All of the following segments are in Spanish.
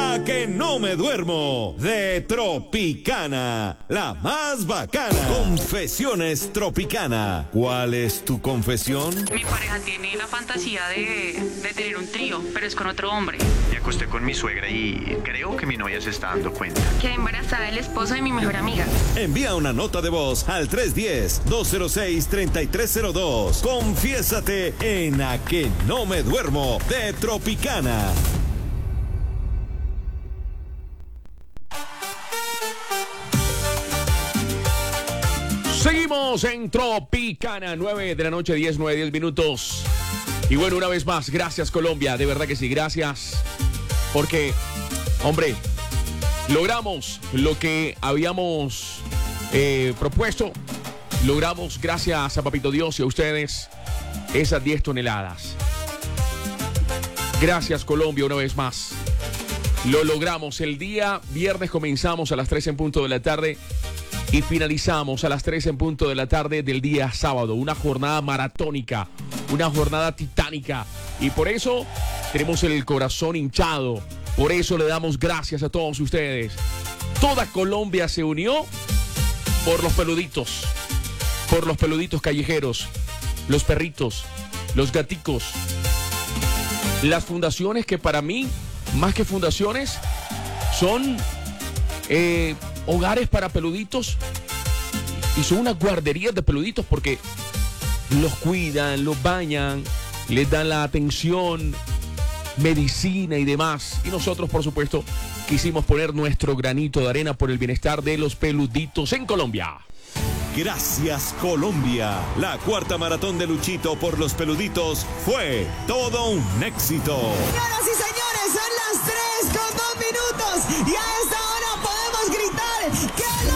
A que no me duermo, de Tropicana, la más bacana. Confesiones Tropicana. ¿Cuál es tu confesión? Mi pareja tiene la fantasía de tener un trío, pero es con otro hombre. Me acosté con mi suegra y creo que mi novia se está dando cuenta. Quedé embarazada del esposo de mi mejor amiga. Envía una nota de voz al 310-206-3302. Confiésate en A que no me duermo, de Tropicana. Seguimos en Tropicana, 9 de la noche, 10 minutos. Y bueno, una vez más, gracias Colombia, de verdad que sí, gracias. Porque, hombre, logramos lo que habíamos propuesto. Logramos, gracias a Papito Dios y a ustedes, esas 10 toneladas. Gracias Colombia, una vez más. Lo logramos. El día viernes comenzamos a las 3 en punto de la tarde. Y finalizamos a las 3 en punto de la tarde del día sábado. Una jornada maratónica, una jornada titánica. Y por eso tenemos el corazón hinchado. Por eso le damos gracias a todos ustedes. Toda Colombia se unió por los peluditos callejeros, los perritos, los gaticos. Las fundaciones que para mí, más que fundaciones, son hogares para peluditos y son unas guarderías de peluditos porque los cuidan, los bañan, les dan la atención, medicina y demás. Y nosotros, por supuesto, quisimos poner nuestro granito de arena por el bienestar de los peluditos en Colombia. Gracias Colombia. La cuarta maratón de Luchito por los peluditos fue todo un éxito. Señoras y señores, son las 3:02 y a esta hora podemos gritar ¡que lo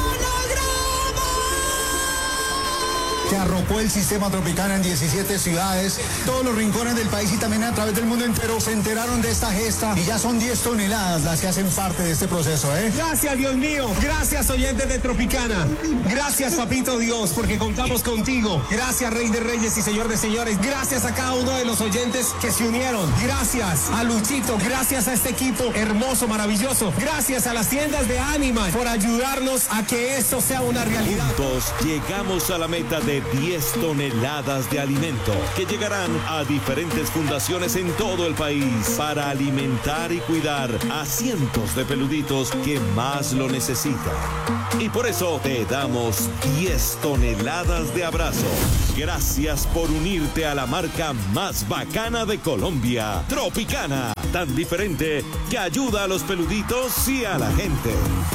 logramos! Que arropó el sistema Tropicana en 17 ciudades, todos los rincones del país y también a través del mundo entero se enteraron de esta gesta y ya son 10 toneladas las que hacen parte de este proceso, ¿eh? Gracias, Dios mío. Gracias, oyentes de Tropicana. Gracias, Papito Dios, porque contamos contigo. Gracias, Rey de Reyes y Señor de Señores. Gracias a cada uno de los oyentes que se unieron. Gracias a Luchito. Gracias a este equipo hermoso, maravilloso. Gracias a las tiendas de Animal por ayudarnos a que esto sea una realidad. Juntos llegamos a la meta de 10 toneladas de alimento que llegarán a diferentes fundaciones en todo el país para alimentar y cuidar a cientos de peluditos que más lo necesitan. Y por eso te damos 10 toneladas de abrazos. Gracias por unirte a la marca más bacana de Colombia, Tropicana, tan diferente que ayuda a los peluditos y a la gente.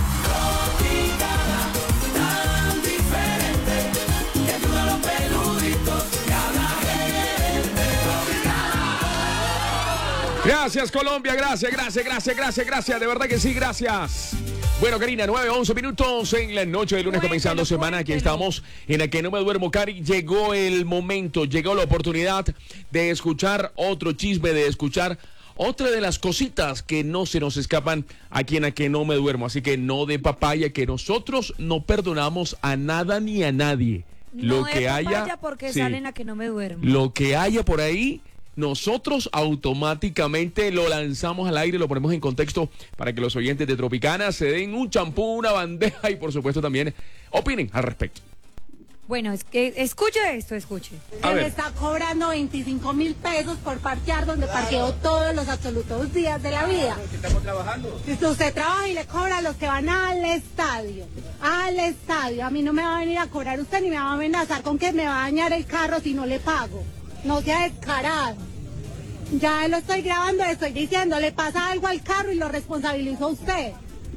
Gracias Colombia, gracias, de verdad que sí, gracias. Bueno, Karina, 9:11 minutos en la noche de lunes, comenzando semana. Aquí estamos en A que no me duermo, Cari. Llegó el momento, llegó la oportunidad de escuchar otro chisme, de escuchar otra de las cositas que no se nos escapan aquí en A que no me duermo. Así que no de papaya, que nosotros no perdonamos a nada ni a nadie. No lo que de papaya haya, porque sí, salen A que no me duermo. lo que haya por ahí, nosotros automáticamente lo lanzamos al aire, lo ponemos en contexto para que los oyentes de Tropicana se den un champú, una bandeja y por supuesto también opinen al respecto. Bueno, es que escuche esto, escuche. A Que me ver. está cobrando 25.000 pesos por parquear donde parqueo todos los absolutos días de la vida. Estamos trabajando. Si usted trabaja y le cobra a los que van al estadio. Al estadio. A mí no me va a venir a cobrar usted ni me va a amenazar con que me va a dañar el carro si no le pago. No sea descarado. Ya lo estoy grabando, le estoy diciendo, le pasa algo al carro y lo responsabilizó usted.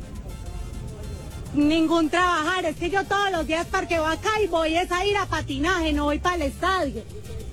Ningún trabajar, es que yo todos los días parqueo acá y voy es a ir a patinaje, no voy para el estadio.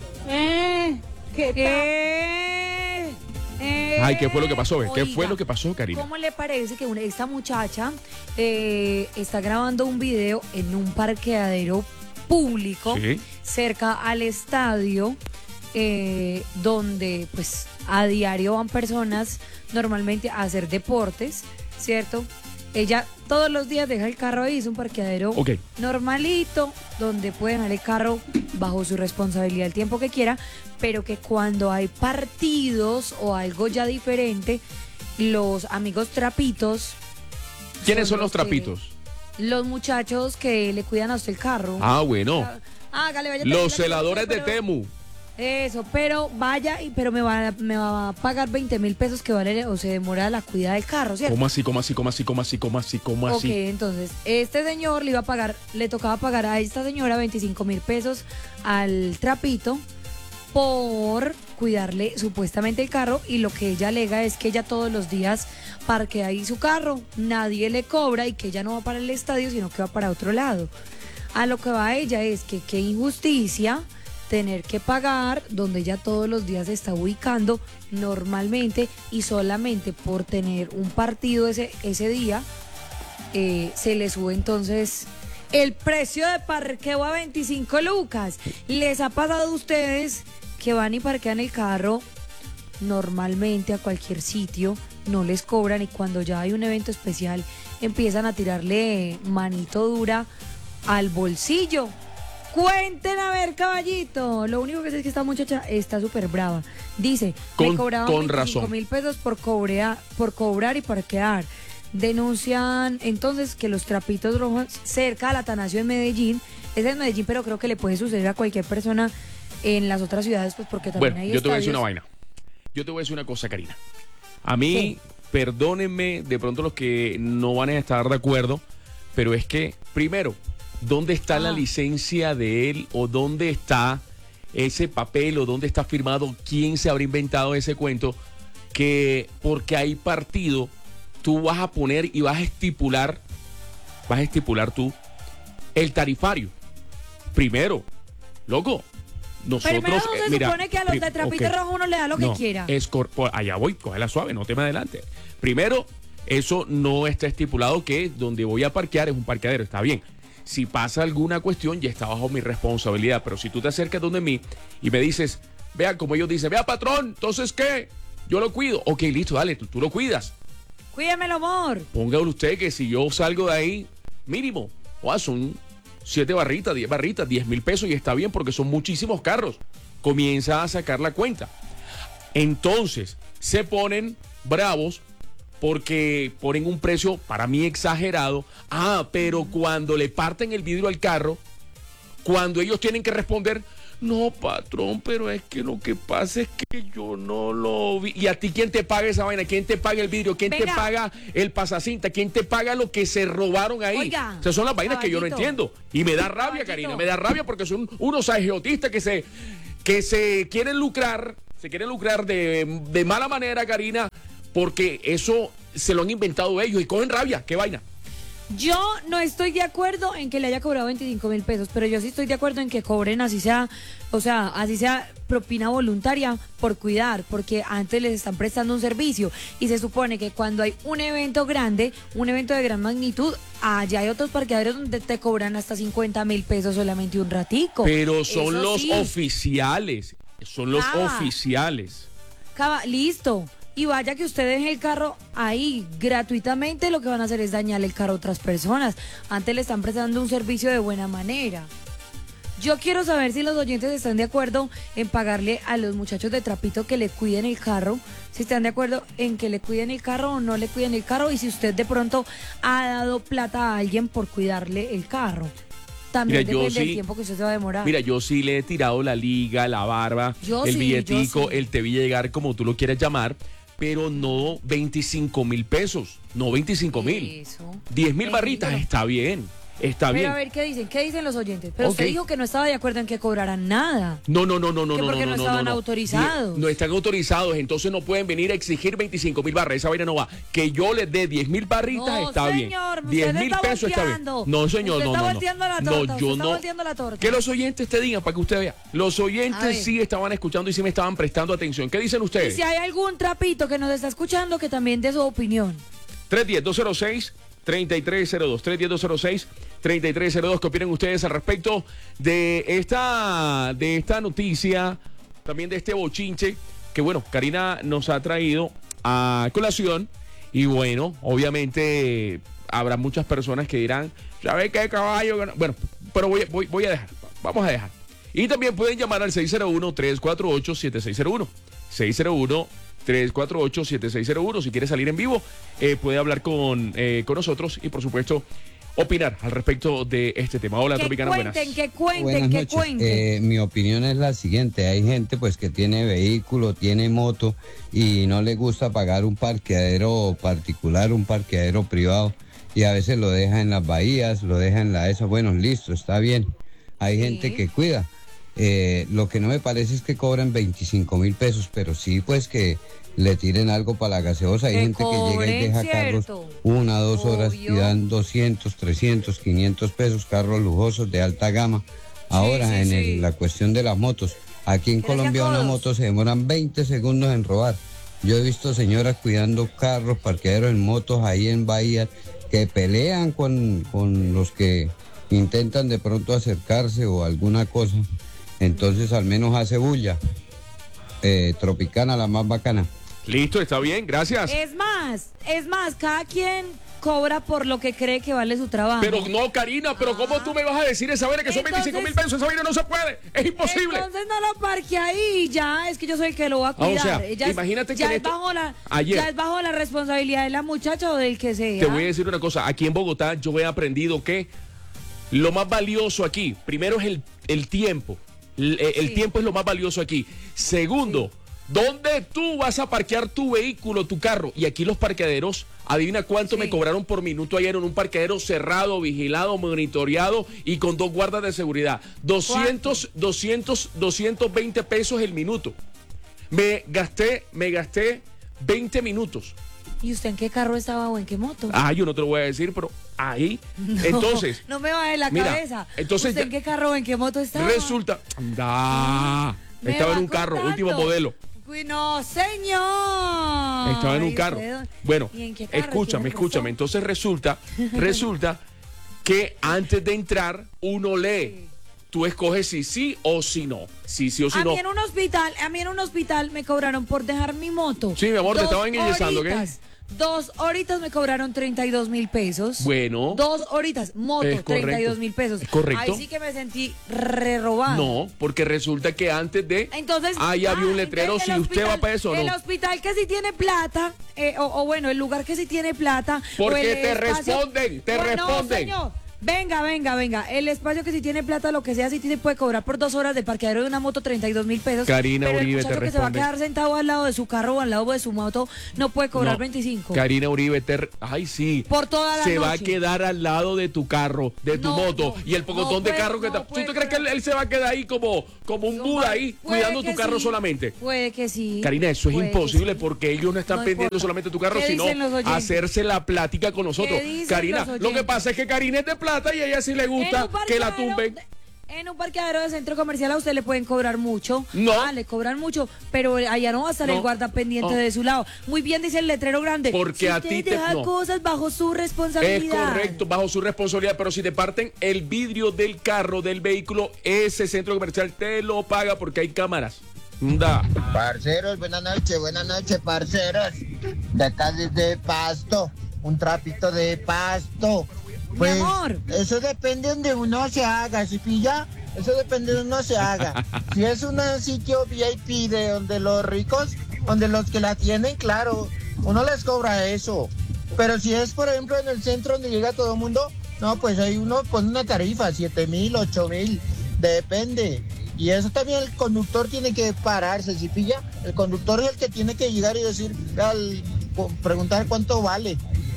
¿Qué Ay, ¿qué fue lo que pasó? ¿Qué Oiga, fue lo que pasó, Karina? ¿Cómo le parece que esta muchacha está grabando un video en un parqueadero público Sí. cerca al estadio, donde pues a diario van personas normalmente a hacer deportes, ¿cierto? Ella todos los días deja el carro ahí, es un parqueadero Ok. normalito, donde puede dejar el carro bajo su responsabilidad el tiempo que quiera, pero que cuando hay partidos o algo ya diferente, los amigos trapitos. ¿Quiénes son los trapitos? Los muchachos que le cuidan a usted el carro. Ah, bueno. Hágale, vaya, Los celadores de Temu. Eso, pero vaya, pero me va a pagar 20.000 pesos que vale o se demora la cuida del carro, ¿cierto? ¿Cómo así? Ok, entonces, este señor le tocaba pagar a esta señora 25.000 pesos al trapito por cuidarle supuestamente el carro, y lo que ella alega es que ella todos los días parquea ahí su carro, nadie le cobra y que ella no va para el estadio, sino que va para otro lado. A lo que va ella es que qué injusticia tener que pagar donde ella todos los días se está ubicando normalmente, y solamente por tener un partido ese día se le sube entonces el precio de parqueo a 25 lucas. ¿Les ha pasado a ustedes que van y parquean el carro normalmente a cualquier sitio, no les cobran, y cuando ya hay un evento especial empiezan a tirarle manito dura al bolsillo? Cuenten a ver, caballito. Lo único que sé es que esta muchacha está súper brava. Dice, me cobraban 25.000 pesos por cobrar y parquear. Denuncian entonces que los trapitos rojos cerca del Atanasio en Medellín, es en Medellín, pero creo que le puede suceder a cualquier persona en las otras ciudades, pues porque también hay yo te voy a decir estadios. una vaina. Yo te voy a decir una cosa, Karina. A mí, perdónenme de pronto los que no van a estar de acuerdo, pero es que, primero, ¿dónde está la licencia de él? ¿O dónde está ese papel? ¿O dónde está firmado? ¿Quién se habrá inventado ese cuento? Que porque hay partido, tú vas a poner y vas a estipular tú el tarifario. Primero, loco, nosotros... Primero se supone que a los de trapito rojo uno le da lo que quiera. Allá voy, cógela suave, no te me adelante. Primero, eso no está estipulado, que donde voy a parquear es un parqueadero, está bien. Si pasa alguna cuestión, ya está bajo mi responsabilidad. Pero si tú te acercas donde mí y me dices, vea, como ellos dicen, vea, patrón, entonces, ¿qué? Yo lo cuido. Ok, listo, dale, tú lo cuidas. Cuídamelo, amor. Póngale usted que si yo salgo de ahí, mínimo, son 7 barritas, 10 barritas, 10.000 pesos, y está bien porque son muchísimos carros. Comienza a sacar la cuenta. Entonces, se ponen bravos porque ponen un precio para mí exagerado. Pero cuando le parten el vidrio al carro, cuando ellos tienen que responder, no, patrón, pero es que lo que pasa es que yo no lo vi. ¿Y a ti quién te paga esa vaina? ¿Quién te paga el vidrio? ¿Quién te paga el pasacinta? ¿Quién te paga lo que se robaron ahí? Oiga, esas son las vainas que yo no entiendo. Y me da rabia, caballito, Karina, me da rabia porque son unos agiotistas que se quieren lucrar, de mala manera, Karina, porque eso se lo han inventado ellos y cogen rabia. ¿Qué vaina? Yo no estoy de acuerdo en que le haya cobrado 25.000 pesos, pero yo sí estoy de acuerdo en que cobren así sea propina voluntaria por cuidar, porque antes les están prestando un servicio, y se supone que cuando hay un evento grande, un evento de gran magnitud, allá hay otros parqueaderos donde te cobran hasta 50.000 pesos solamente un ratico. Pero son los oficiales, oficiales. Listo. Y vaya que usted deje el carro ahí gratuitamente, lo que van a hacer es dañarle el carro a otras personas. Antes le están prestando un servicio de buena manera. Yo quiero saber si los oyentes están de acuerdo en pagarle a los muchachos de trapito que le cuiden el carro, si están de acuerdo en que le cuiden el carro o no le cuiden el carro, y si usted de pronto ha dado plata a alguien por cuidarle el carro. También depende del tiempo que usted se va a demorar. Mira, yo sí le he tirado la liga, la barba, billetico, el te vi llegar, como tú lo quieras llamar, pero no 25.000 pesos, no 25.000. 10.000 barritas, está bien. Está bien. Pero a ver, ¿qué dicen los oyentes? Pero usted dijo que no estaba de acuerdo en que cobraran nada. No. Que porque no estaban autorizados. No están autorizados, entonces no pueden venir a exigir 25.000 barras. Esa vaina no va. Que yo les dé 10.000 barritas, está bien. 10.000 pesos está bien. No, señor, usted está volteando la torta, yo está volteando la torta. Que los oyentes te digan para que usted vea. Los oyentes sí estaban escuchando y sí me estaban prestando atención. ¿Qué dicen ustedes? Y si hay algún trapito que nos está escuchando, que también dé su opinión. 310-206-3302. 310-206-3302. ¿Qué opinan ustedes al respecto de esta noticia, también de este bochinche que, bueno, Karina nos ha traído a colación? Y bueno, obviamente habrá muchas personas que dirán, ¿sabe qué caballo? Bueno, pero voy a dejar, vamos a dejar. Y también pueden llamar al 601-348-7601. 348-7601. Si quiere salir en vivo, puede hablar con nosotros y, por supuesto, opinar al respecto de este tema. Hola, Tropicana, buenas. Que cuenten. Mi opinión es la siguiente. Hay gente pues que tiene vehículo, tiene moto y no le gusta pagar un parqueadero particular, un parqueadero privado, y a veces lo deja en las bahías, lo deja en la esa. Bueno, listo, está bien. Hay gente que cuida. Lo que no me parece es que cobran 25,000 pesos, pero sí pues que le tiren algo para la gaseosa. Hay gente que llega y deja carros 1 a 2 horas y dan 200, 300, 500 pesos, carros lujosos de alta gama. Ahora, la cuestión de las motos, aquí en Colombia una moto se demoran 20 segundos en robar. Yo he visto señoras cuidando carros, parqueaderos en motos ahí en bahía, que pelean con los que intentan de pronto acercarse o alguna cosa. Entonces al menos hace bulla. Tropicana, la más bacana. Listo, está bien, gracias. Es más, cada quien cobra por lo que cree que vale su trabajo. Pero no, Karina, pero ¿cómo tú me vas a decir esa vaina que son 25,000 pesos? Esa vaina no se puede, es imposible. Entonces no lo parque ahí, ya, es que yo soy el que lo va a cuidar. O sea, imagínate que ya es bajo la responsabilidad de la muchacha o del que sea. Te voy a decir una cosa, aquí en Bogotá yo he aprendido que lo más valioso aquí, primero es el tiempo. El tiempo es lo más valioso aquí. Segundo, ¿dónde tú vas a parquear tu vehículo, tu carro? Y aquí los parqueaderos, adivina cuánto me cobraron por minuto ayer en un parqueadero cerrado, vigilado, monitoreado y con 2 guardas de seguridad. 220 pesos el minuto. Me gasté 20 minutos. ¿Y usted en qué carro estaba o en qué moto? Yo no te lo voy a decir, pero ahí. No, entonces. No me va de la cabeza. Entonces, ¿usted en qué carro o en qué moto estaba? Resulta. Estaba en un carro, último modelo. No, señor. Estaba en un carro. Bueno, escúchame. Entonces resulta que antes de entrar, uno lee. Tú escoges si sí o si no. Sí o si no. A mí en un hospital me cobraron por dejar mi moto. Sí, mi amor, te estaban ingresando, ¿qué? 2 horitas me cobraron 32,000 pesos. Bueno. 2 horitas, moto, 32,000 pesos. Correcto. Ahí sí que me sentí re-robada. No, porque resulta que antes de... Entonces, ahí había un letrero si usted va para eso o no. El hospital que sí tiene plata, el lugar que sí tiene plata... Porque te responden. No, señor. Venga. El espacio que si tiene plata, lo que sea, si puede cobrar por 2 horas de parqueadero de una moto 32,000 pesos. Karina pero Uribe el muchacho que se va a quedar sentado al lado de su carro o al lado de su moto no puede cobrar 25. Karina Uribe, ay sí. Por toda la se noche. va a quedar al lado de tu carro, de tu moto y el pocotón de carro que está. ¿Tú crees que él se va a quedar ahí como un Buda ahí cuidando tu carro solamente? Puede que sí. Karina, eso es imposible porque ellos no están pendiendo solamente tu carro, sino hacerse la plática con nosotros. Karina, lo que pasa es que Karina es de plata y a ella sí le gusta que la tumben. En un parqueadero de centro comercial a usted le pueden cobrar mucho. No. Le cobran mucho, pero allá no va a estar el guarda pendiente de su lado. Muy bien dice el letrero grande. Porque si a ti te deja cosas bajo su responsabilidad. Es correcto, bajo su responsabilidad, pero si te parten el vidrio del carro, del vehículo, ese centro comercial te lo paga porque hay cámaras. Parceros, buenas noches, parceros. De acá desde Pasto, un trapito de Pasto. Pues, mi amor, eso depende de donde uno se haga, ¿sí pilla? Eso depende de donde uno se haga. Si es un sitio VIP de donde los ricos, donde los que la tienen, claro, uno les cobra eso. Pero si es, por ejemplo, en el centro donde llega todo el mundo, no, pues ahí uno pone una tarifa, 7,000, 8,000, depende. Y eso también el conductor tiene que pararse, ¿sí pilla? El conductor es el que tiene que llegar y decir, preguntar cuánto vale.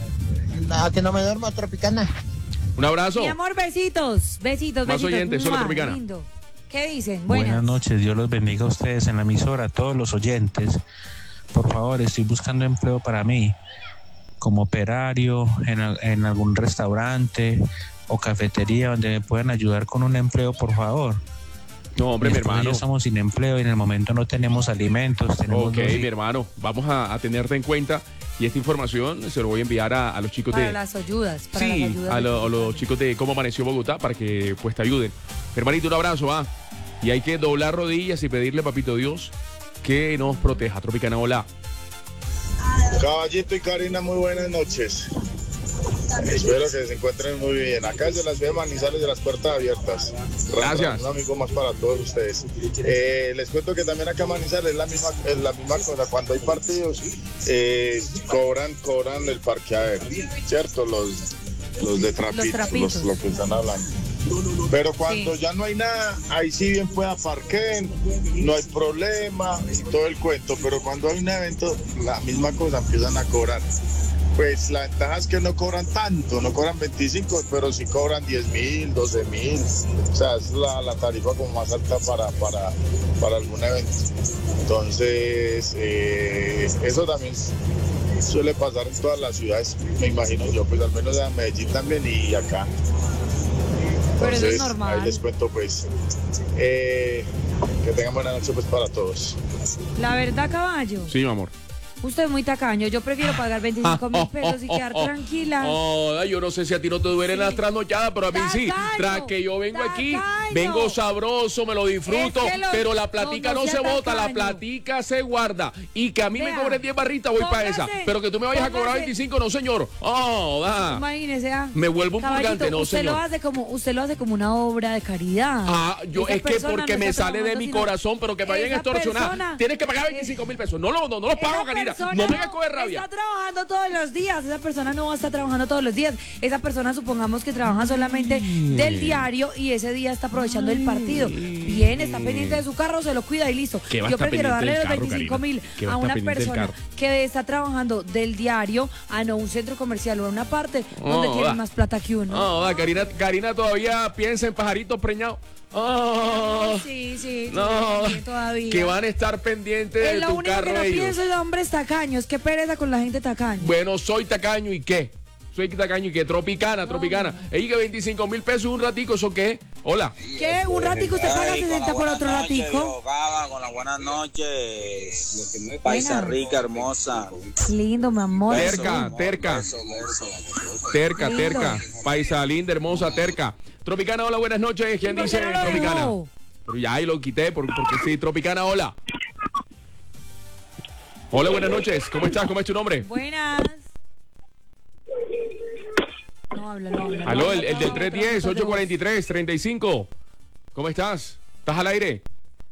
Que no me duerma, Tropicana. Un abrazo. Mi amor, besitos. Más oyentes, solo Tropicana. Lindo. ¿Qué dicen? Buenas noches, Dios los bendiga a ustedes en la emisora, a todos los oyentes. Por favor, estoy buscando empleo para mí, como operario en algún restaurante o cafetería donde me puedan ayudar con un empleo, por favor. No, hombre, mi hermano. Ya estamos sin empleo y en el momento no tenemos alimentos. Mi hermano, vamos a tenerte en cuenta. Y esta información se lo voy a enviar a los chicos para las ayudas. A los chicos de Cómo Amaneció Bogotá para que pues te ayuden. Hermanito, un abrazo, Y hay que doblar rodillas y pedirle, papito Dios, que nos proteja. Tropicana, hola. Caballito y Karina, muy buenas noches. Espero que se encuentren muy bien. Acá desde la ciudad de Manizales, de las puertas abiertas. Gracias. Un amigo más para todos ustedes. Les cuento que también acá en Manizales es la misma cosa. Cuando hay partidos, cobran el parqueadero, ¿cierto? Los de trapitos, los que están hablando. Pero cuando ya no hay nada, ahí sí bien pueda parqueen, no hay problema y todo el cuento. Pero cuando hay un evento, la misma cosa, empiezan a cobrar. Pues la ventaja es que no cobran tanto, no cobran 25, pero sí cobran 10.000, 12.000. O sea, es la tarifa como más alta para algún evento. Entonces, eso también suele pasar en todas las ciudades, me imagino yo, pues al menos en Medellín también y acá. Entonces, pero eso es normal. Ahí les cuento pues que tengan buena noche pues para todos. La verdad, caballo. Sí, mi amor. Usted es muy tacaño. Yo prefiero pagar 25.000 pesos y quedar tranquila. Yo no sé si a ti no te duelen las trasnochadas, pero a mí sí. Tras que yo vengo aquí, vengo sabroso, me lo disfruto, pero la platica no se bota, la platica se guarda. Y que a mí me cobren 10 barritas, voy para esa. Pero que tú me vayas a cobrar 25, no, señor. Imagínese. Me vuelvo un purgante, no, señor. Usted lo hace como una obra de caridad. Es que porque me sale de mi corazón, pero que me vayan a extorsionar. Tienes que pagar 25.000 pesos. No los pago, Karina. No me coger rabia. Está trabajando todos los días. Esa persona no va a estar trabajando todos los días. Esa persona supongamos que trabaja solamente del diario y ese día está aprovechando el partido. Bien, está pendiente de su carro, se lo cuida y listo. Yo prefiero darle los 25.000 a una persona que está trabajando del diario a no un centro comercial o a una parte donde tiene más plata que uno. Karina todavía piensa en pajaritos preñados. Sí, no, todavía. Que van a estar pendientes de tu carro. Lo único que no ellos. pienso es hombres tacaños. Qué pereza con la gente tacaña. Bueno, soy tacaño y qué. Soy tacaño y qué. Tropicana. Ey, que 25.000 pesos un ratico, ¿eso qué? Hola. ¿Qué? ¿Un ratico usted paga 60 por otro ratico? Con las buenas noches. Paisa rica, hermosa. Lindo, mi amor. Terca. Paisa linda, hermosa, terca. Tropicana, hola, buenas noches. ¿Quién dice Tropicana? Pero ya ahí lo quité porque sí, Tropicana, hola. Hola, buenas noches. ¿Cómo estás? ¿Cómo es tu nombre? Buenas. No habla. Aló, el del 310-843-35. ¿Cómo estás? ¿Estás al aire?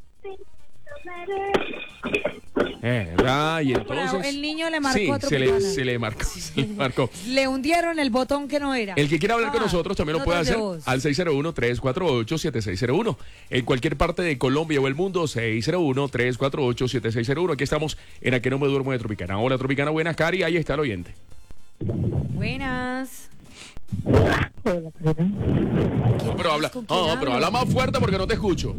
Y entonces el niño le marcó a Tropicana. Se le marcó. Le hundieron el botón que no era. El que quiera hablar con nosotros también lo puede hacer al 601-348-7601. En cualquier parte de Colombia o el mundo, 601-348-7601. Aquí estamos en A Que No Me Duermo de Tropicana. Hola, Tropicana, buenas, Cari, ahí está el oyente. Buenas. Pero habla más fuerte porque no te escucho.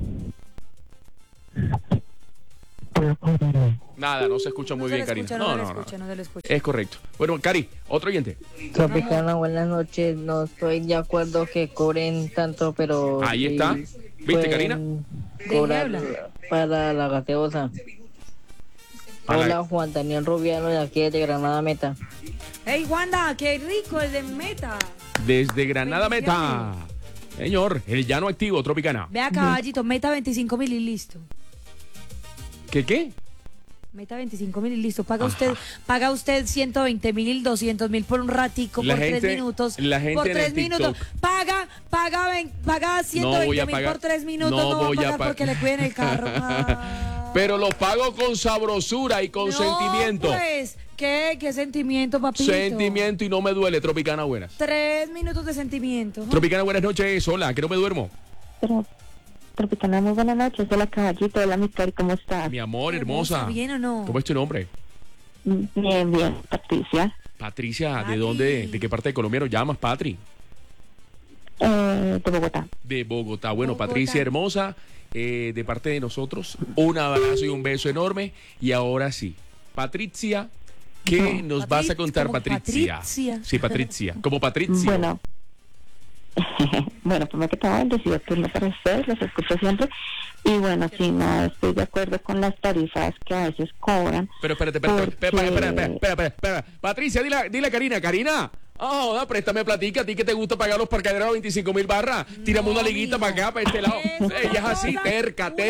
Nada, no se escucha muy bien, Karina. No se le escucha. Es correcto. Bueno, Cari, otro oyente. Tropicana, buenas noches. No estoy de acuerdo que cobren tanto, pero... Ahí está. ¿Viste, Karina? Cobrar para la gaseosa. Hola, Juan Daniel Rubiano, de aquí de Granada Meta. Hey, Wanda, qué rico el de Meta. Desde Granada Meta. Señor, el llano activo, Tropicana. Vea, caballito, Meta 25.000 y listo. ¿Qué? Meta 25.000 y listo. Paga usted 120.000, 200.000 por un ratico, por 3 minutos. Por 3 minutos. Paga 120.000 por 3 minutos. No va a pagar porque le cuiden el carro. Pero lo pago con sabrosura y con sentimiento. Pues, ¿qué sentimiento, papito? Sentimiento y no me duele, Tropicana, buenas. 3 minutos de sentimiento. Tropicana, buenas noches. Hola, que no me duermo. Tropicana, muy buenas noches. Hola, caballito. Hola, Micari, ¿cómo estás? Mi amor, hermosa. ¿Bien o no? ¿Cómo es tu nombre? Bien, Patricia. Patricia, ¿de dónde? ¿De qué parte de Colombia nos llamas, Patri? De Bogotá. De Bogotá. Bueno, Patricia, hermosa, de parte de nosotros, un abrazo y un beso enorme. Y ahora sí, Patricia, ¿qué nos vas a contar, Patricia? Sí, Patricia. Como Patricia. Bueno, primero que todo, bendecido turno para ustedes, los escucho siempre. Y bueno, sí, no estoy de acuerdo con las tarifas que a veces cobran. Pero espérate. Patricia, dile a Karina. Karina, Joda, préstame platica, a ti que te gusta pagar los parqueaderos a 25.000 barras. Tírame una liguita para acá, para este lado. Ella es así, terca. Por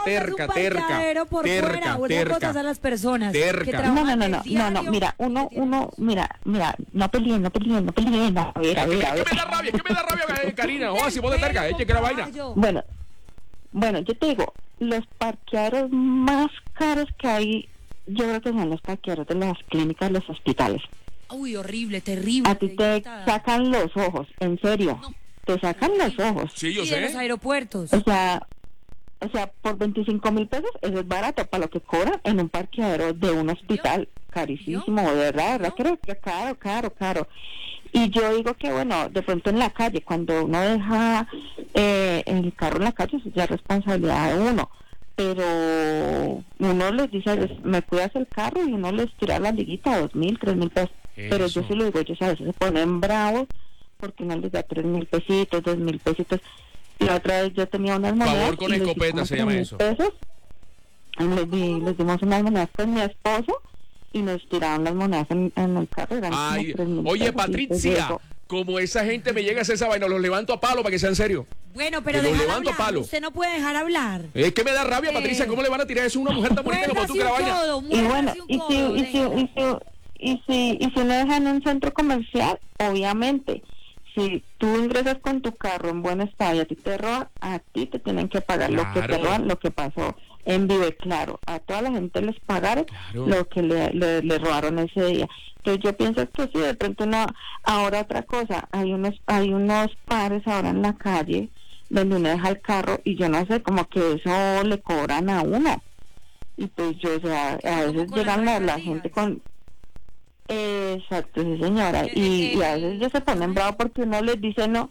fuera, una cosa es a las personas que trabajan no, mira, mira, no peleen, a ver. Es que me da rabia, Karina, si vos de terca, eche que la vaina. Bueno, yo te digo, los parqueaderos más caros que hay, yo creo que son los parqueaderos de las clínicas, los hospitales. Uy, horrible, terrible. A ti te sacan los ojos, en serio, te sacan los ojos. Sí, yo sé. En los aeropuertos. O sea, por 25.000 pesos, eso es barato para lo que cobran en un parqueadero de un hospital. Carísimo, de verdad, creo que caro. Y yo digo que, bueno, de pronto en la calle, cuando uno deja el carro en la calle, eso ya es responsabilidad de uno. Pero uno les dice, me cuidas el carro, y uno les tira la liguita, 2.000, 3.000 pesos. Eso. Pero yo sí lo digo, ellos a veces se ponen bravos porque uno les da 3.000 pesitos, 2.000 pesitos. Y la otra vez yo tenía unas monedas. Favor con escopeta se llama eso. Pesos, y les dimos unas monedas con mi esposo y nos tiraron las monedas en el carro. Oye, Patricia, como esa gente me llega a hacer esa vaina, los levanto a palo para que sea en serio. Bueno, pero levanto a palo. Usted no puede dejar hablar. Es que me da rabia, Patricia, ¿cómo le van a tirar eso a una mujer tan bonita como tú que la vaina? Y bueno, y si uno deja en un centro comercial, obviamente, si tú ingresas con tu carro en buen estado y a ti te roban, a ti te tienen que pagar lo que te roban, lo que pasó en Vive Claro. A toda la gente les pagaron lo que le robaron ese día. Entonces yo pienso que sí, de pronto no. Ahora otra cosa, hay unos pares ahora en la calle donde uno deja el carro y yo no sé, como que eso le cobran a uno. Y pues yo, o sea, a veces llegan la gente con... Exacto, sí, señora. Y a veces ellos se ponen bravos porque uno les dice no.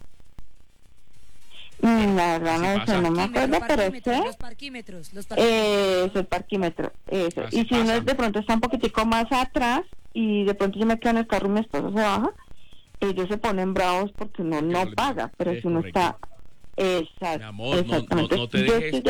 La verdad no me acuerdo, pero es que... Los parquímetros. Eso, el parquímetro. Eso. Así y si uno de pronto está un poquitico más atrás y de pronto yo me quedo en el carro y mi esposo se baja, ellos se ponen bravos porque uno no paga, pero si uno está... Exacto. Mi amor, no te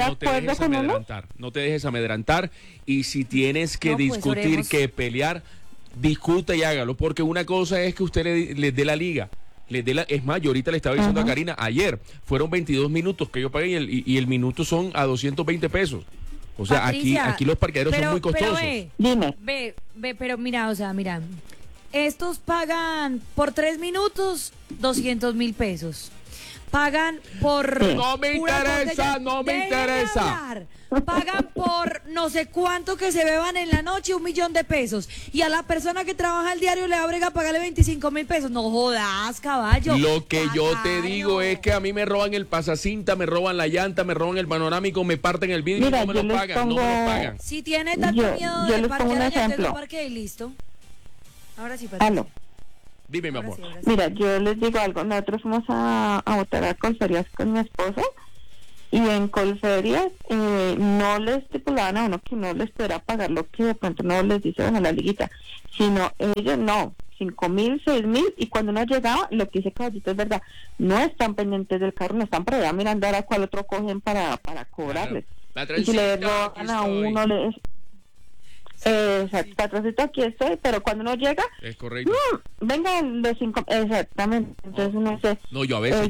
dejes amedrentar, y si tienes que discutir, que pelear, discuta y hágalo, porque una cosa es que usted le dé la liga, es más, yo ahorita le estaba diciendo a Karina, ayer fueron 22 minutos que yo pagué y el minuto son a 220 pesos. O sea, Patricia, aquí los parqueaderos son muy costosos. Dime. Pero mira, estos pagan por 3 minutos 200.000 pesos. Pagan por... No me interesa. Pagan por no sé cuánto que se beban en la noche, 1 millón de pesos. Y a la persona que trabaja al diario le abrega pagarle 25.000 pesos. No jodas, caballo. Lo que yo te digo es que a mí me roban el pasacinta, me roban la llanta, me roban el panorámico, me parten el vidrio y no me lo pagan. Si tiene tanto miedo de parquear, ya te lo parqué y listo. Ahora sí, Patricia. Dime, mi amor. Sí. Mira, yo les digo algo. Nosotros fuimos a votar a Colferias con mi esposo y en Colferias no les estipulaban a uno que uno les pudiera pagar lo que de pronto no les dice la liguita, sino ellos no, 5.000, 6.000, y cuando uno llegaba, lo que dice Caballito es verdad, no están pendientes del carro, no están por allá mirando ahora cuál otro cogen para cobrarles. Y si le roban a uno, les... Exacto, patrocito, aquí estoy, pero cuando uno llega, es correcto. Venga los 5, exactamente. Entonces uno dice, no, yo a veces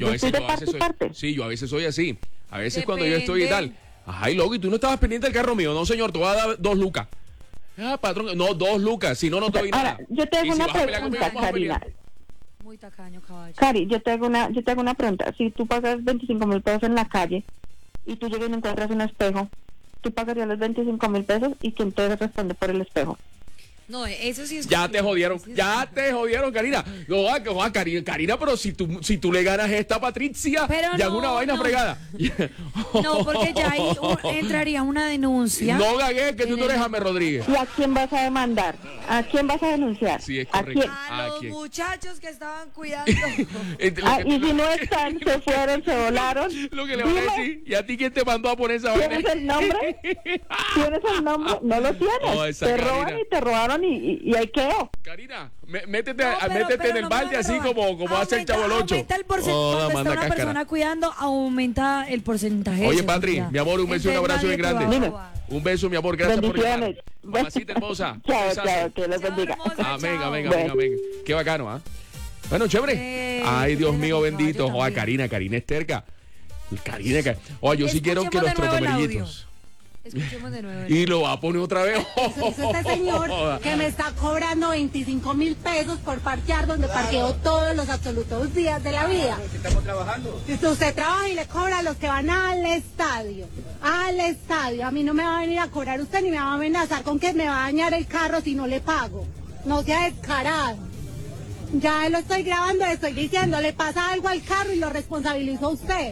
soy así. A veces depende. Cuando yo estoy y tal, ay, loco, y tú no estabas pendiente del carro mío. No, señor, te voy a dar 2 lucas. Patrón, no, 2 lucas, si no te doy nada. Yo te hago una pregunta, Karina. Muy tacaño, caballo. Cari, yo te hago una pregunta. Si tú pagas 25.000 pesos en la calle y tú llegas y no encuentras un espejo, ¿tú pagarías los 25.000 pesos y quién te responde por el espejo? No, eso sí es... Ya te jodieron, Karina. No, Karina, pero si tú le ganas esta Patricia, pero ya es una vaina fregada. No, porque ya ahí entraría una denuncia. No gagué que tú no eres James Rodríguez. ¿Y a quién vas a demandar? ¿A quién vas a denunciar? Sí, es correcto. ¿A los muchachos que estaban cuidando? Y si no están, se fueron, se volaron. Lo que le van a decir, ¿y a ti quién te mandó a poner esa vaina? ¿Tienes el nombre? No lo tienes. No, te roban y te robaron y ahí quedó. Karina, métete en el balde así como hace el Chavo el 8. Aumenta el porcentaje. Cuando está una persona cuidando, aumenta el porcentaje. Oye, Patri, mi amor, un beso y un abrazo bien grande. Un beso, mi amor, gracias por llamar. Mamacita hermosa. Claro, que les bendiga. Amén. Qué bacano, Bueno, chévere. Ay, Dios mío, bendito. Joder, Karina es terca. Oye, yo sí quiero que los trotomerillitos. Escuchemos de nuevo. Y lo va a poner otra vez. Es este señor que me está cobrando 25.000 pesos por parquear donde parqueo todos los absolutos días de la vida. Estamos trabajando. Usted trabaja y le cobra a los que van al estadio. Al estadio. A mí no me va a venir a cobrar usted ni me va a amenazar con que me va a dañar el carro si no le pago. No sea descarado. Ya lo estoy grabando, le estoy diciendo, le pasa algo al carro y lo responsabilizó usted.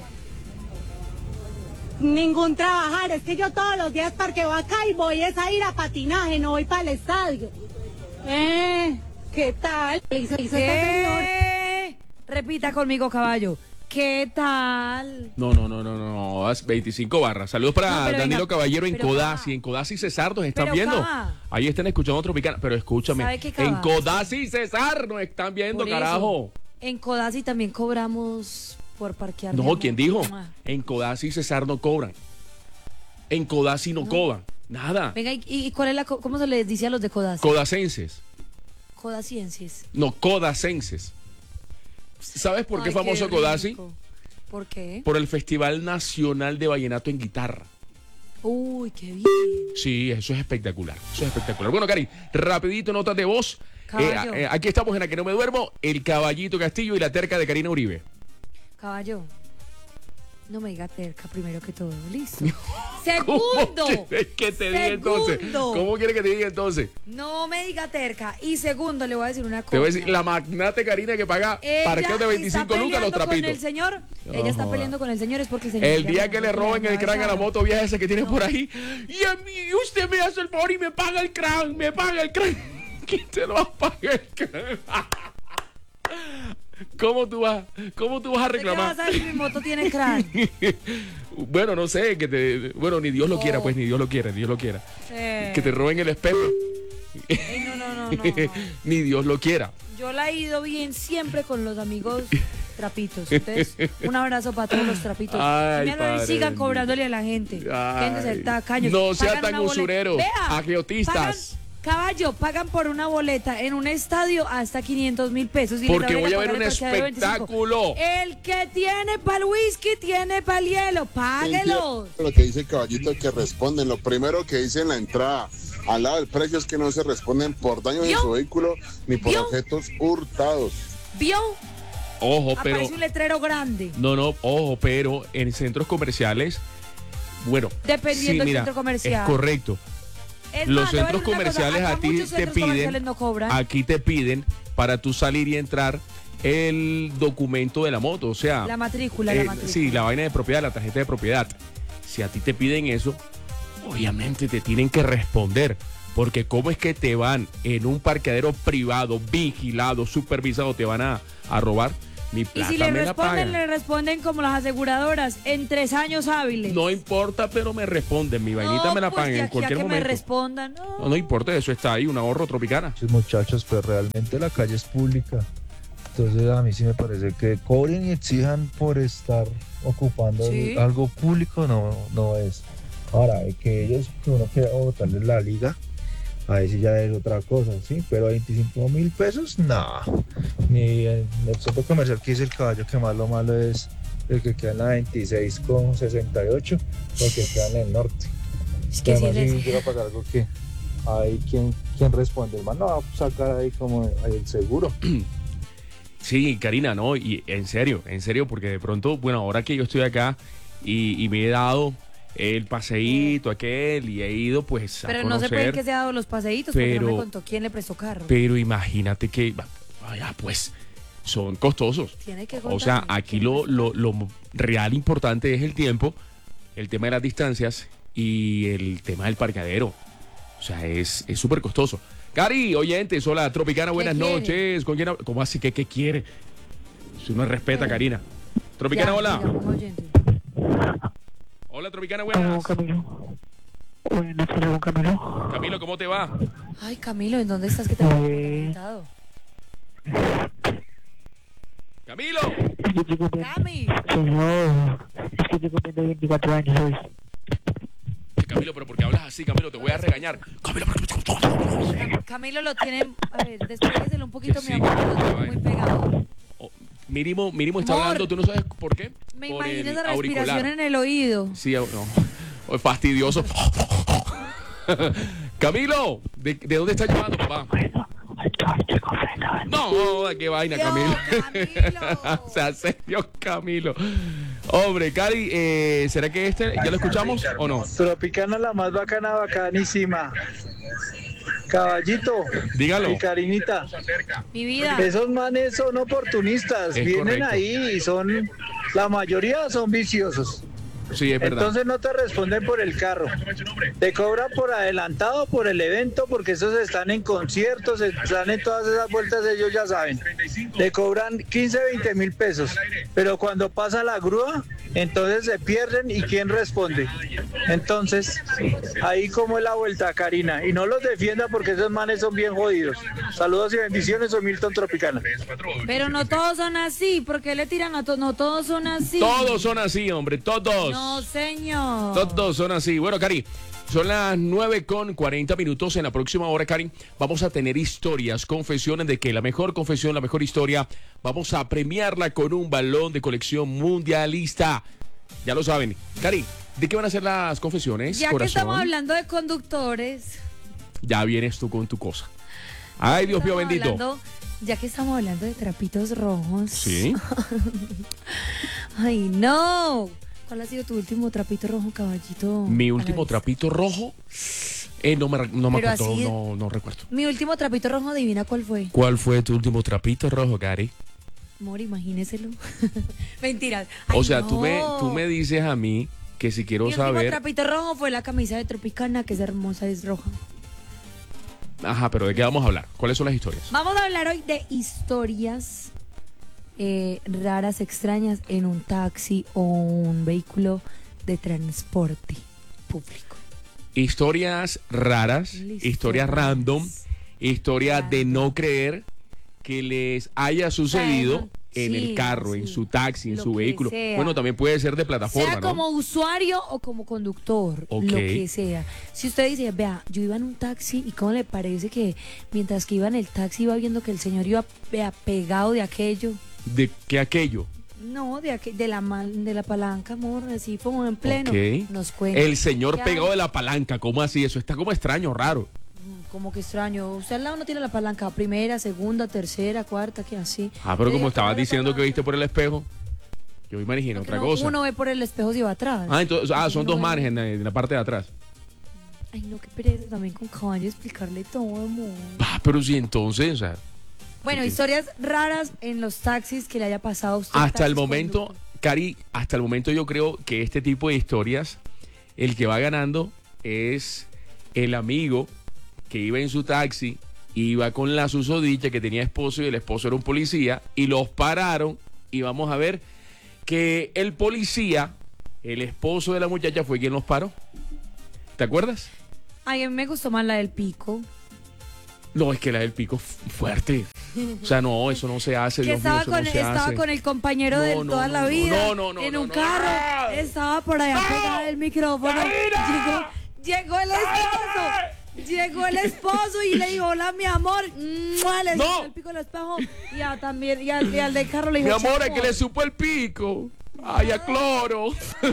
Ningún trabajar, es que yo todos los días parqueo acá y voy es a ir a patinaje, no voy para el estadio. ¿Qué tal? Hizo este señor. Repita conmigo, caballo. ¿Qué tal? No, 25 barras. Saludos para Danilo Caballero en Codazzi. En Codazzi y Cesar nos están viendo. Ahí están escuchando Tropicana. Pero escúchame, en Codazzi y Cesar nos están viendo, carajo. En Codazzi también cobramos por parquear. No, ¿quién dijo? En Codazzi y Cesar no cobran. En Codazzi no cobran. Nada. Venga, ¿y cuál es cómo se les dice a los de Codazzi? Codacenses. Codacienses. No, codacenses. ¿Sabes por qué es famoso Codazzi? ¿Por qué? Por el Festival Nacional de Vallenato en Guitarra. Uy, qué bien. Sí, eso es espectacular. Bueno, Cari, rapidito, notas de voz. Aquí estamos en A Que No Me Duermo, el Caballito Castillo y la terca de Karina Uribe. Caballo, no me diga terca primero que todo. Listo. Segundo. ¿Cómo quieres que te diga entonces? ¿Cómo quieres que te diga entonces? No me diga terca. Y segundo, le voy a decir una cosa. Te voy a decir, la magnate Karina que paga parqueo de 25 lucas los trapitos. Con el señor. Ella está peleando con el señor, es porque el señor. El día que le roben el crán a la moto vieja esa que tiene por ahí. Y a mí, usted me hace el favor y me paga el crán. ¿Quién te lo va a pagar el crán? ¿Cómo tú vas a reclamar? ¿Qué vas a ver si mi moto tiene crán? Bueno, no sé, ni Dios lo quiera, pues ni Dios lo quiera. Que te roben el espejo. No. Ni Dios lo quiera. Yo la he ido bien siempre con los amigos trapitos. Entonces, un abrazo para todos los trapitos. Sigan cobrándole a la gente. Gente ser tacaño. No sea tan usurero. Agiotistas. Caballo, pagan por una boleta en un estadio hasta 500.000 pesos. Porque voy a ver un espectáculo. El que tiene para el whisky, tiene para el hielo. Páguelo. Lo que dice el caballito que responden. Lo primero que dice en la entrada, al lado del precio, es que no se responden por daños en su vehículo ni por objetos hurtados. ¿Vio? Ojo, pero... Aparece un letrero grande. No, ojo, pero en centros comerciales, bueno... Dependiendo del centro comercial. Es correcto. Los centros comerciales a ti te piden, aquí te piden para tú salir y entrar el documento de la moto, o sea, la matrícula. Sí, la vaina de propiedad, la tarjeta de propiedad. Si a ti te piden eso, obviamente te tienen que responder, porque cómo es que te van en un parqueadero privado, vigilado, supervisado, te van a robar. Mi plata. Y si le responden como las aseguradoras, en 3 años hábiles. No importa, pero me responden. Mi vainita me la pagan en cualquier momento. Que me respondan. No importa, eso está ahí, un ahorro Tropicana. Muchachos, pues realmente la calle es pública. Entonces a mí sí me parece que cobren y exijan por estar ocupando algo público, no es. Ahora, que uno quiera botarles la liga, ahí sí ya es otra cosa, ¿sí? Pero 25.000 pesos, no. Ni en el centro comercial que dice el caballo, que más lo malo es el que queda en la 26 con 68, porque queda en el norte. Es que además si llega a pagar algo que hay quien responde, el man no va a sacar ahí como el seguro. Sí, Karina, no, y en serio, porque de pronto, bueno, ahora que yo estoy acá y me he dado el paseíto aquel y he ido pues a pero conocer, no se puede que se ha dado los paseitos, porque no me contó quién le prestó carro. Pero imagínate que pues son costosos. Tiene que o sea, aquí lo real importante es el tiempo, el tema de las distancias y el tema del parqueadero. O sea, es súper costoso. Cari, oyentes, hola Tropicana, buenas noches. ¿Con quién habla? ¿Cómo así que qué quiere? Si uno respeta, Karina. Tropicana, hola. Hola, Tropicana, buenas. Camilo. Buenas tardes, Camilo. Camilo, ¿cómo te va? Ay, Camilo, ¿en dónde estás que te has invitado? ¡Camilo! ¡Cami! Señor, es que yo cumpliendo 24 años hoy. Camilo, pero ¿por qué hablas así, Camilo? Te voy a regañar. Camilo lo tiene... A ver, despégueselo un poquito, mi amor, lo tiene muy pegado. Mínimo está hablando, ¿tú no sabes por qué? Me por imagino el esa respiración auricular. en el oído. Sí, no. Fastidioso. Camilo, ¿de dónde está llamando, papá? No, qué vaina, Camilo. O sea, serio, Camilo. Hombre, Cari, ¿será que ya lo escuchamos o no? Tropicana la más bacana, bacanísima. Caballito, dígalo. Y Karinita, mi vida. Esos manes son oportunistas, es vienen correcto. ahí y la mayoría son viciosos. Sí, es verdad. Entonces no te responden por el carro. Te cobran por adelantado, por el evento, porque esos están en conciertos, están en todas esas vueltas, ellos ya saben. Te cobran 15, 20 mil pesos. Pero cuando pasa la grúa, entonces se pierden y ¿quién responde? Entonces, ahí como es la vuelta, Karina. Y no los defienda porque esos manes son bien jodidos. Saludos y bendiciones, soy Milton Tropicana. Pero no todos son así, ¿por qué le tiran a todos? No todos son así. Todos son así, hombre, todos. No, señor. Todos son así. Bueno, Cari, son las 9:40. En la próxima hora, Cari, vamos a tener historias, confesiones de que la mejor confesión, la mejor historia, vamos a premiarla con un balón de colección mundialista. Ya lo saben. Cari, ¿de qué van a ser las confesiones, Ya corazón? que estamos hablando de conductores. Ya vienes tú con tu cosa. Ay, Dios mío bendito. Ya que estamos hablando de trapitos rojos. Sí. Ay, no. ¿Cuál ha sido tu último trapito rojo, caballito? Mi último trapito rojo, no me acuerdo, no recuerdo. Mi último trapito rojo, adivina cuál fue. ¿Cuál fue tu último trapito rojo, Cari? Amor, imagíneselo. Mentiras. O sea, tú me dices a mí que si quiero saber... Mi último trapito rojo fue la camisa de Tropicana, que es hermosa, es roja. Ajá, pero ¿de qué vamos a hablar? ¿Cuáles son las historias? Vamos a hablar hoy de historias raras, extrañas en un taxi o un vehículo de transporte público. Historias raras, historias random, historias de no creer que les haya sucedido en el carro, en su taxi, en su vehículo. Sea. Bueno, también puede ser de plataforma, sea como usuario o como conductor, Ok. lo que sea. Si usted dice, vea, yo iba en un taxi y cómo le parece que mientras que iba en el taxi iba viendo que el señor iba pegado de aquello. ¿De qué aquello? No, de la palanca, amor, así como en pleno. Ok. Nos cuenta. El señor Ya. pegado de la palanca, ¿cómo así? Eso está como extraño, raro. Como que extraño. Usted al lado no tiene la palanca, primera, segunda, tercera, cuarta, que así. Ah, pero Yo como digo, estabas ¿cómo la diciendo que palanca? viste por el espejo, yo me imagino otra No, cosa. uno ve por el espejo si va atrás. Ah, entonces, son Uno dos ve- manes en la parte de atrás. Ay, no, qué pereza también con caballo explicarle todo, amor. Ah, pero sí, entonces, o sea, Bueno, historias raras en los taxis que le haya pasado a usted. hasta el taxis momento, Cari, hasta el momento yo creo que este tipo de historias, el que va ganando es el amigo que iba en su taxi, iba con la susodicha que tenía esposo y el esposo era un policía y los pararon y vamos a ver que el policía, el esposo de la muchacha fue quien los paró. ¿Te acuerdas? Ay, a mí me gustó más la del pico. No, es que la del pico fuerte. O sea, no, eso no se hace. Que Dios mío, estaba, eso con, no se estaba hace. con el compañero No, de no, toda no, la no, vida. no, en un carro. Estaba por allá pegado el micrófono. Llegó el esposo. Llegó el esposo y le dijo, hola, mi amor. Le dio el pico al espejo. Y al del carro le Mi dijo, amor, es chao. que le supo el pico. Ay, a cloro.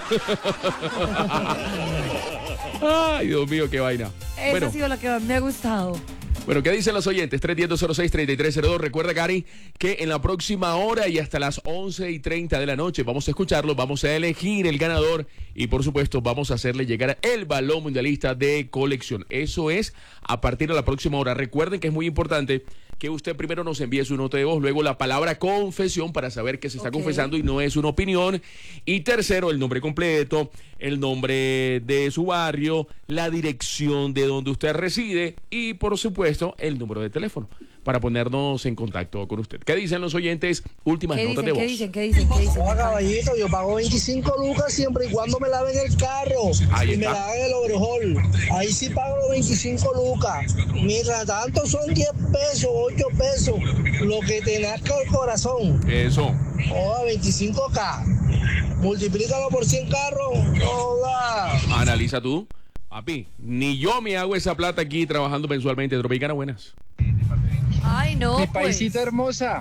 Ay, Dios mío, qué vaina. Esa Bueno, ha sido la que más me ha gustado. bueno, ¿qué dicen los oyentes? 310-206-3302. Recuerda, Cari, que en la próxima hora y hasta las 11:30 de la noche vamos a escucharlo, vamos a elegir el ganador y, por supuesto, vamos a hacerle llegar el balón mundialista de colección. Eso es a partir de la próxima hora. Recuerden que es muy importante que usted primero nos envíe su nota de voz, luego la palabra confesión para saber que se está confesando y no es una opinión. Y tercero, el nombre completo, el nombre de su barrio, la dirección de donde usted reside y, por supuesto, el número de teléfono para ponernos en contacto con usted. ¿Qué dicen los oyentes? Últimas notas de voz. ¿Qué dicen? Oiga, caballito, yo pago 25 lucas siempre y cuando me laven el carro Ahí y me está. laven el overhaul. Ahí sí pago los 25 lucas. Mientras tanto son 10 pesos, 8 pesos, lo que te nazca el corazón. Eso. Oiga, 25K. Multiplícalo por 100 carros. Oiga. Analiza tú. Papi, ni yo me hago esa plata aquí trabajando mensualmente. Tropicana, buenas. Ay, no, Mi pues. paisita hermosa,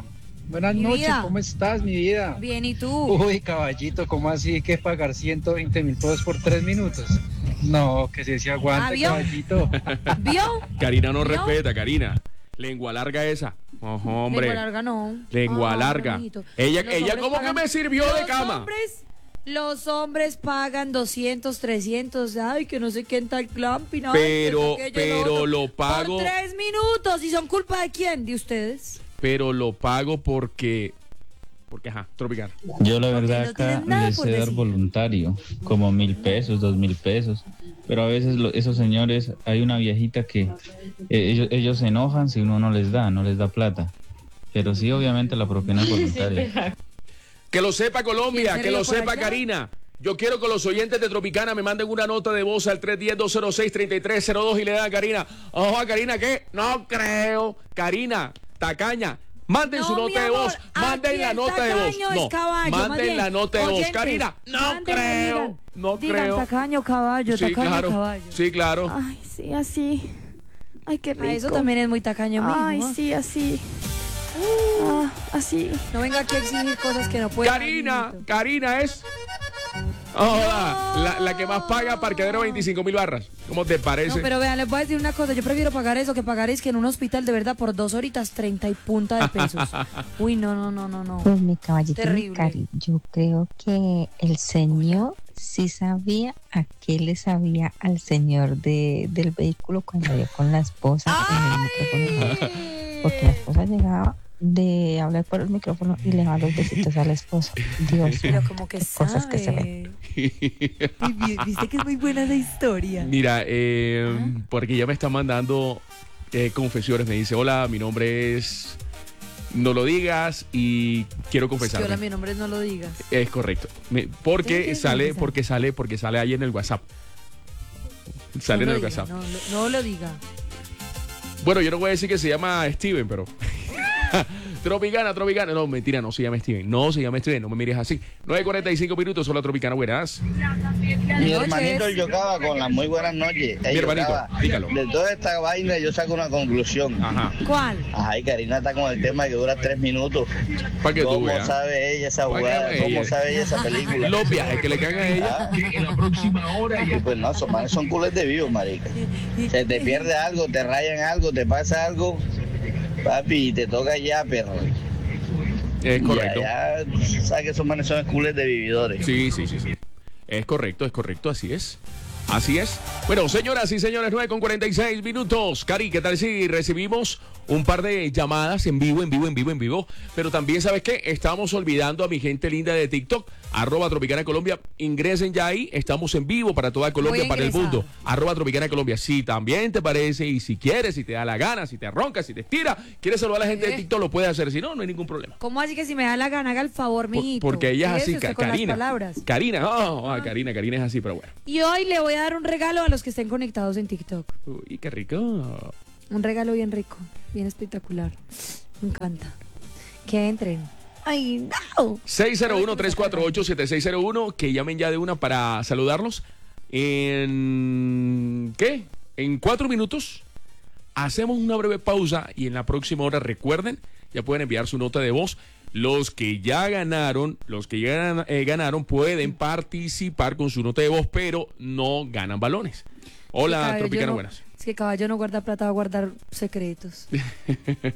Buenas Mi noches, vida. ¿cómo estás, mi vida? Bien, ¿y tú? Uy, caballito, ¿cómo así que pagar 120.000 pesos por 3 minutos? No, que se aguante, ¿vio? caballito. ¿Vio? Karina no ¿Vio? respeta, Karina. Lengua larga esa. Ojo, hombre. Lengua larga no. Lengua Ah, larga. bonito. Ella Los ella hombres como pagan- que me sirvió de los cama. Los hombres pagan 200, 300, ay, que no sé qué en tal glamping. ay, Pero, que aquello, lo pero otro. lo pago. Por 3 minutos. ¿Y son culpa de quién? ¿De ustedes? Pero lo pago porque, ajá, Tropical. Yo la verdad no acá tienen nada les por sé dar decir. voluntario, como 1.000 pesos, 2.000 pesos, pero a veces esos señores, hay una viejita que ellos se enojan si uno no les da plata, pero sí obviamente la propina es voluntaria. Que lo sepa Colombia, ¿Quién se que lo rió por sepa allá? Karina. Yo quiero que los oyentes de Tropicana me manden una nota de voz al 310-206-3302 y le dan a Karina. Ojo, a Karina, ¿qué? No creo. Karina, tacaña. Manden su No, nota mi de amor, voz. Manden aquí la el nota de voz. tacaño No, es caballo, más manden bien. la nota de voz. Oyentes, Karina, no mándenme, creo. digan, No digan, creo. tacaño caballo, Sí, tacaño claro. caballo. Sí, claro. Ay, sí, así. Ay, qué rico. Eso también es muy tacaño mismo. Ay, ¿no? sí, así. Así. No venga aquí a exigir cosas que no puede. Karina es. La que más paga parqueadero 25.000 barras. ¿Cómo te parece? No, pero vean, les voy a decir una cosa. Yo prefiero pagar eso que pagar es que en un hospital de verdad por 2 horitas 30 y punta de pesos. Uy, no. Pues mi caballito, Terrible. mi cari, yo creo que el señor sí sabía a qué le sabía al señor del vehículo cuando iba con la esposa en el micrófono. Porque la esposa llegaba de hablar por el micrófono y le daba los besitos a la esposa. Dios Pero mío, como que qué cosas que se ven. Viste que es muy buena esa historia. Mira, porque ella me está mandando confesiones. Me dice, hola, mi nombre es... No lo digas y quiero confesarme. Hola, mi nombre es No Lo Digas. Es correcto. Porque sale ahí en el WhatsApp. Sale No en el lo diga, WhatsApp. No lo diga. Bueno, yo no voy a decir que se llama Steven, pero... Tropicana. No, mentira, no se llama Steven. No se llama Steven, no me mires así. 9:45 minutos, hola Tropicana, buenas. Mi hermanito Yocaba con las muy buenas noches. Mi hermanito, dígalo. De toda esta vaina yo saco una conclusión. Ajá. ¿Cuál? Ajá, y Karina está con el tema que dura 3 minutos. Para que tú ¿Cómo veas. sabe ella esa Pa' que jugada? vea ¿Cómo ella. sabe ella esa película? Los viajes que le caen a ella. En la próxima hora. Pues no, esos manes son culos de vivo, marica. Se te pierde algo, te rayan algo, te pasa algo, papi, y te toca ya, perro. Es correcto. Ya, sabes que esos manes son culos de vividores. Sí. Es correcto, así es. Así es. Bueno, señoras y señores, 9:46 minutos. Cari, ¿qué tal si recibimos un par de llamadas en vivo? Pero también, ¿sabes qué? Estamos olvidando a mi gente linda de TikTok, @Tropicana Colombia. Ingresen ya ahí, estamos en vivo para toda Colombia, para el mundo. @Tropicana Colombia. Si también te parece y si quieres, si te da la gana, si te roncas, si te estira, quieres saludar a la gente de TikTok, lo puedes hacer. Si no, no hay ningún problema. ¿Cómo así que si me da la gana, haga el favor, mijito? Porque ella es así, Fíjese usted con las Karina. palabras. Karina es así, pero bueno. Y hoy le voy a dar un regalo a los que estén conectados en TikTok. Uy, qué rico. Un regalo bien rico, bien espectacular. Me encanta. Que entren. Ay, no. 601-348-7601, que llamen ya de una para saludarlos. En 4 minutos hacemos una breve pausa y en la próxima hora, recuerden, ya pueden enviar su nota de voz. Los que ya ganaron, ganaron pueden participar con su nota de voz, pero no ganan balones. Hola, Tropicana, buenas. Es que caballo no guarda plata, va a guardar secretos.